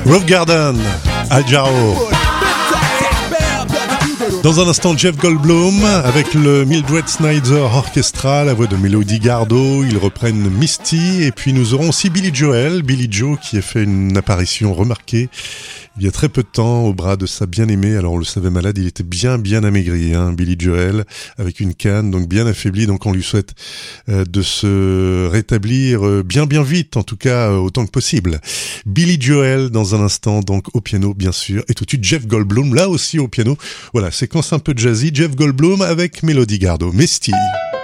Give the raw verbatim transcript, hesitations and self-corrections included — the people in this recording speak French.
Roof Garden, Al Jarreau. Dans un instant, Jeff Goldblum avec le Mildred Snyder Orchestra, la voix de Melody Gardot. Ils reprennent Misty et puis nous aurons aussi Billy Joel, Billy Joe qui a fait une apparition remarquée il y a très peu de temps au bras de sa bien-aimée. Alors on le savait malade, il était bien bien amaigri, hein, Billy Joel, avec une canne, donc bien affaibli. Donc on lui souhaite euh, de se rétablir euh, bien bien vite, en tout cas euh, autant que possible. Billy Joel dans un instant, donc au piano bien sûr, et tout de suite Jeff Goldblum, là aussi au piano. Voilà, séquence un peu jazzy, Jeff Goldblum avec Melody Gardot, Misty.